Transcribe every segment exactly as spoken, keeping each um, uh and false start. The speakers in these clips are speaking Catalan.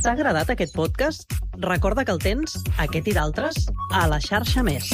T'ha agradat aquest podcast? Recorda que el tens, aquest i d'altres, a la xarxa Més.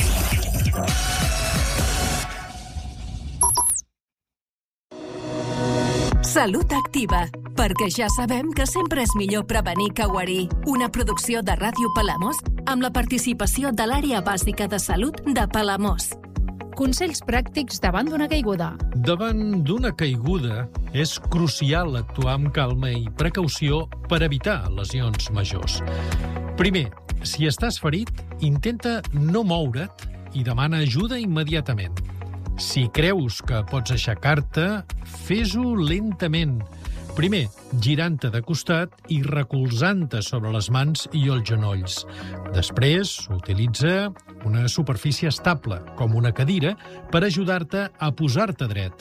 Salut Activa, perquè ja sabem que sempre és millor prevenir que guarir. Una producció de Ràdio Palamós amb la participació de l'Àrea Bàsica de Salut de Palamós. Consells pràctics davant d'una caiguda. Davant d'una caiguda és crucial actuar amb calma i precaució per evitar lesions majors. Primer, si estàs ferit, intenta no moure't i demana ajuda immediatament. Si creus que pots aixecar-te, fes-ho lentament. Primer, girant-te de costat i recolzant-te sobre les mans i els genolls. Després, utilitza una superfície estable, com una cadira, per ajudar-te a posar-te dret.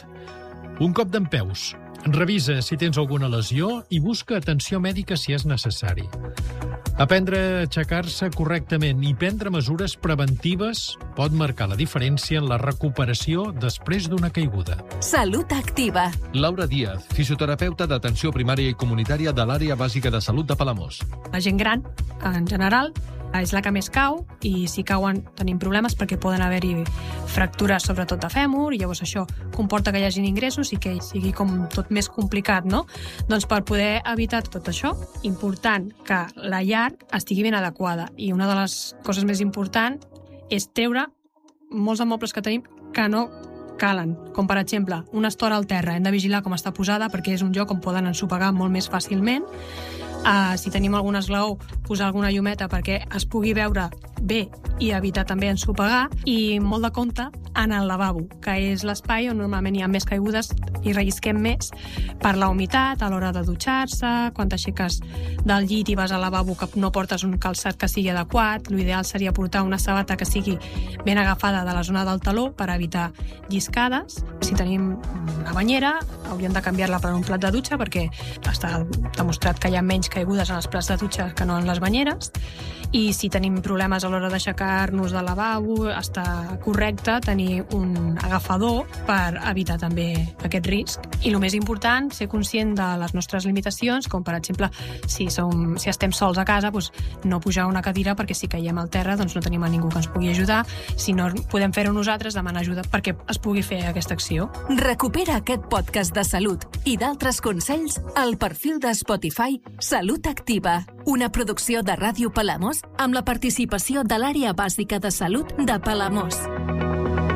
Un cop dempeus, revisa si tens alguna lesió i busca atenció mèdica si és necessari. Aprendre a aixecar-se correctament i prendre mesures preventives pot marcar la diferència en la recuperació després d'una caiguda. Salut Activa. Laura Díaz, fisioterapeuta d'atenció primària i comunitària de l'Àrea Bàsica de Salut de Palamós. La gent gran, en general, és la que més cau i si cauen tenim problemes perquè poden haver-hi fractures sobretot de fèmur i llavors això comporta que hi hagin ingressos i que sigui com tot més complicat, no? Doncs per poder evitar tot això, important que la llar estigui ben adequada i una de les coses més importants és treure molts mobles que tenim que no calen, com per exemple una estora al terra, hem de vigilar com està posada perquè és un lloc on poden ensopegar molt més fàcilment. Uh, si tenim algun esglaó, posar alguna llumeta perquè es pugui veure bé i evitar també ensopegar, i molt de compte en el lavabo, que és l'espai on normalment hi ha més caigudes i rellisquem més per la humitat a l'hora de dutxar-se, quan t'aixeques del llit i vas al lavabo que no portes un calçat que sigui adequat, l'ideal seria portar una sabata que sigui ben agafada de la zona del taló per evitar lliscades. Si tenim una banyera, hauríem de canviar-la per un plat de dutxa perquè està demostrat que hi ha menys caigudes en els plats de dutxa que no en les banyeres, i si tenim problemes a l'hora d'aixecar-nos del lavabo, està correcte tenir un agafador per evitar també aquest risc. I el més important, ser conscient de les nostres limitacions, com per exemple, si, som, si estem sols a casa, doncs no pujar una cadira perquè si caiem al terra doncs no tenim a ningú que ens pugui ajudar. Si no podem fer-ho nosaltres, demanar ajuda perquè es pugui fer aquesta acció. Recupera aquest podcast de salut i d'altres consells al perfil de Spotify Salut Activa, una producció de Ràdio Palamós amb la participació de l'Àrea Bàsica de Salut de Palamós.